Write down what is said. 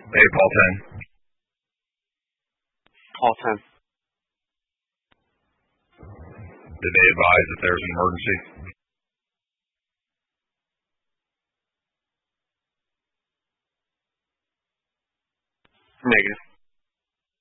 Hey, Paul 10. Paul 10. Did they advise if there's an emergency? Negative.